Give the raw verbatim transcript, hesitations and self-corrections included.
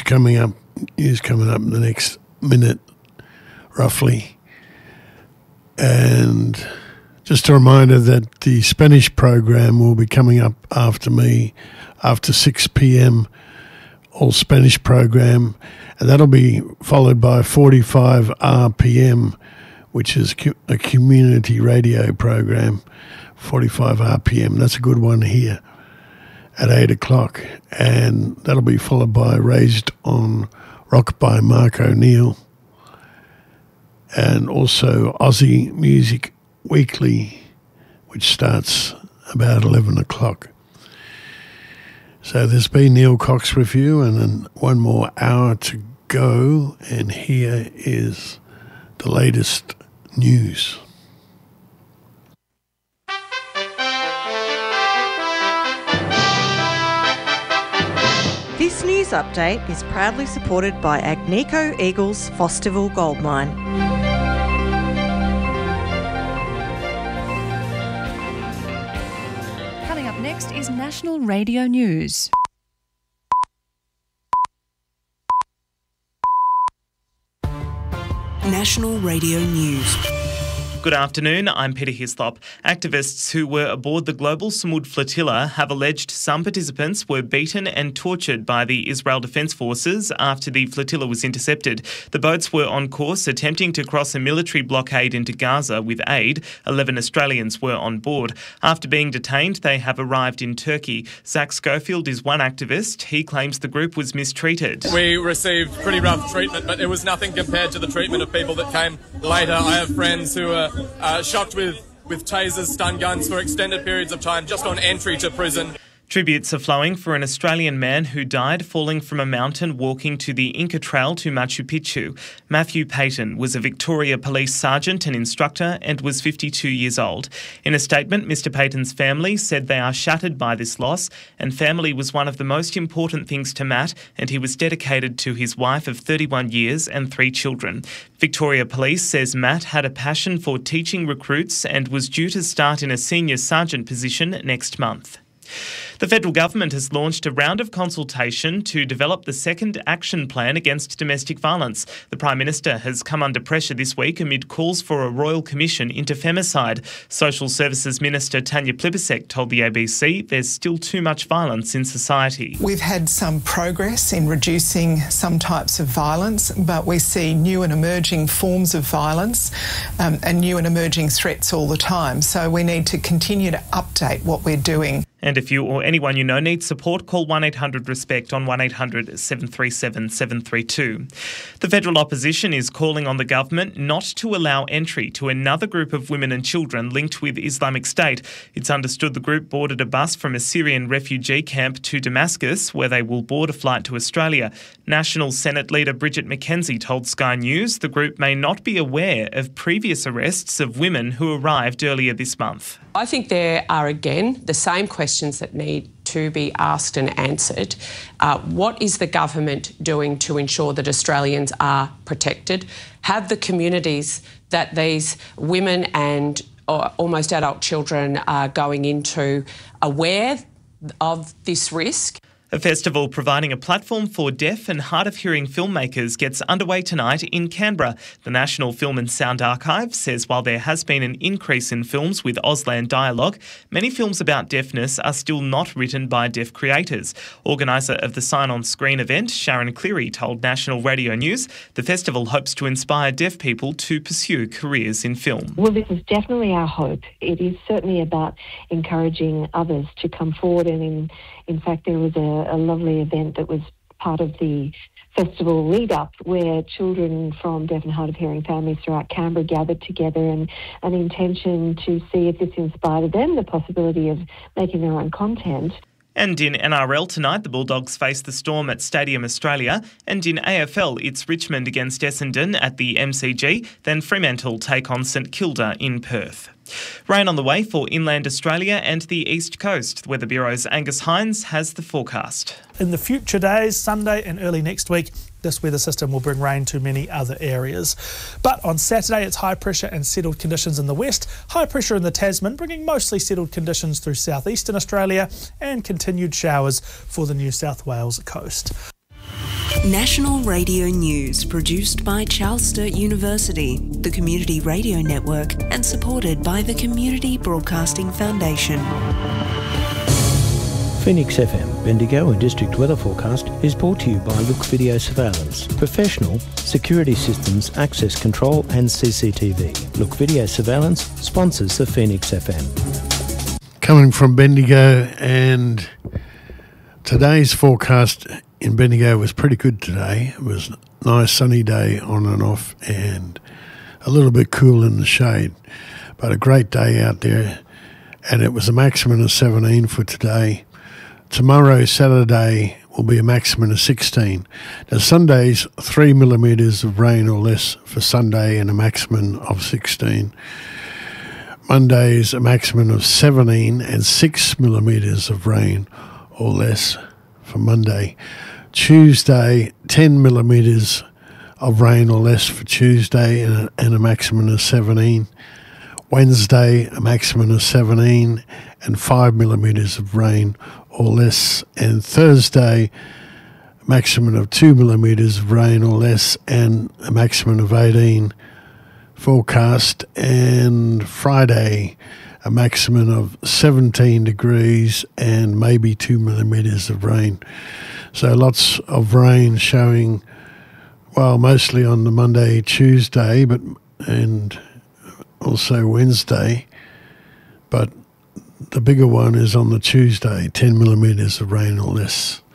coming up. News coming up in the next minute, roughly. And just a reminder that the Spanish program will be coming up after me, after six p.m, all Spanish program, and that'll be followed by forty-five R P M, which is a community radio program, forty-five R P M. That's a good one here at eight o'clock, and that'll be followed by Raised on Rock by Mark O'Neill, and also Aussie Music Weekly, which starts about eleven o'clock. So there's been Neil Cox with you, and then one more hour to go, and here is the latest news. This news update is proudly supported by Agnico Eagle's Fosterville Gold Mine. Coming up next is National Radio News. National Radio News. Good afternoon, I'm Peter Hislop. Activists who were aboard the Global Samud flotilla have alleged some participants were beaten and tortured by the Israel Defense Forces after the flotilla was intercepted. The boats were on course attempting to cross a military blockade into Gaza with aid. Eleven Australians were on board. After being detained, they have arrived in Turkey. Zach Schofield is one activist. He claims the group was mistreated. We received pretty rough treatment, but it was nothing compared to the treatment of people that came later. I have friends who are Uh, shocked with, with tasers, stun guns for extended periods of time just on entry to prison. Tributes are flowing for an Australian man who died falling from a mountain walking to the Inca Trail to Machu Picchu. Matthew Payton was a Victoria Police sergeant and instructor and was fifty-two years old. In a statement, Mister Payton's family said they are shattered by this loss, and family was one of the most important things to Matt, and he was dedicated to his wife of thirty-one years and three children. Victoria Police says Matt had a passion for teaching recruits and was due to start in a senior sergeant position next month. The federal government has launched a round of consultation to develop the second action plan against domestic violence. The Prime Minister has come under pressure this week amid calls for a royal commission into femicide. Social Services Minister Tanya Plibersek told the A B C there's still too much violence in society. We've had some progress in reducing some types of violence, but we see new and emerging forms of violence um, and new and emerging threats all the time. So we need to continue to update what we're doing. And if you or anyone you know needs support, call one eight hundred RESPECT on one eight hundred seven three seven seven three two. The federal opposition is calling on the government not to allow entry to another group of women and children linked with Islamic State. It's understood the group boarded a bus from a Syrian refugee camp to Damascus, where they will board a flight to Australia. National Senate leader Bridget McKenzie told Sky News the group may not be aware of previous arrests of women who arrived earlier this month. I think there are, again, the same questions that need to be asked and answered. Uh, what is the government doing to ensure that Australians are protected? Have the communities that these women and or almost adult children are going into aware of this risk? A festival providing a platform for deaf and hard of hearing filmmakers gets underway tonight in Canberra. The National Film and Sound Archive says while there has been an increase in films with Auslan dialogue, many films about deafness are still not written by deaf creators. Organiser of the Sign on Screen event, Sharon Cleary, told National Radio News the festival hopes to inspire deaf people to pursue careers in film. Well, this is definitely our hope. It is certainly about encouraging others to come forward, and in, in fact there was a a lovely event that was part of the festival lead-up where children from deaf and hard of hearing families throughout Canberra gathered together, and an intention to see if this inspired them the possibility of making their own content. And in N R L tonight, the Bulldogs face the Storm at Stadium Australia, and in A F L, it's Richmond against Essendon at the M C G, then Fremantle take on St Kilda in Perth. Rain on the way for inland Australia and the East Coast. The Weather Bureau's Angus Hines has the forecast. In the future days, Sunday and early next week, this weather system will bring rain to many other areas. But on Saturday, it's high pressure and settled conditions in the west, high pressure in the Tasman, bringing mostly settled conditions through southeastern Australia, and continued showers for the New South Wales coast. National Radio News, produced by Charles Sturt University, the Community Radio Network, and supported by the Community Broadcasting Foundation. Phoenix F M, Bendigo and District Weather Forecast is brought to you by Look Video Surveillance. Professional security systems, access control and C C T V. Look Video Surveillance sponsors the Phoenix F M. Coming from Bendigo, and today's forecast in Bendigo was pretty good today. It was a nice sunny day on and off and a little bit cool in the shade, but a great day out there, and it was a maximum of seventeen for today. Tomorrow, Saturday, will be a maximum of sixteen. Now, Sunday's three millimetres of rain or less for Sunday and a maximum of sixteen. Monday's a maximum of seventeen and six millimetres of rain or less for Monday. Tuesday, ten millimetres of rain or less for Tuesday and a, and a maximum of seventeen. Wednesday, a maximum of seventeen and five millimetres of rain or less. And Thursday, a maximum of two millimetres of rain or less and a maximum of eighteen forecast. And Friday, a maximum of seventeen degrees and maybe two millimetres of rain. So lots of rain showing, well, mostly on the Monday, Tuesday, but and also Wednesday, but the bigger one is on the Tuesday, ten millimetres of rain or less.